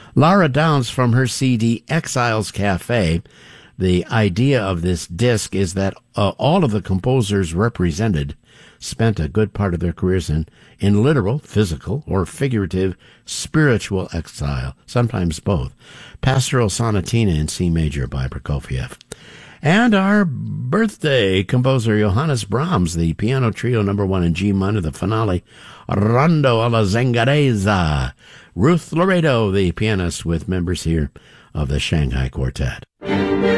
Lara Downs from her CD Exiles Cafe. The idea of this disc is that all of the composers represented spent a good part of their careers in literal, physical, or figurative spiritual exile, sometimes both. Pastoral Sonatina in C major by Prokofiev. And our birthday composer Johannes Brahms, the piano trio number 1 in G minor, the finale Rondo alla Zingaresa. Ruth Laredo, the pianist, with members here of the Shanghai Quartet.